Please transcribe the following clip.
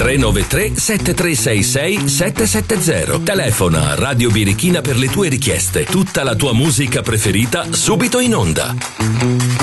393 7366 770. Telefona a Radio Birichina per le tue richieste. Tutta la tua musica preferita subito in onda.